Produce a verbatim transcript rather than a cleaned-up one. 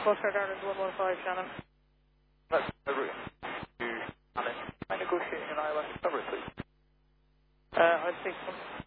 Coast Guard Ireland one one five, Shannon. That's over to Alan. Am I negotiating an I L S cover, please? Uh, I'll take some.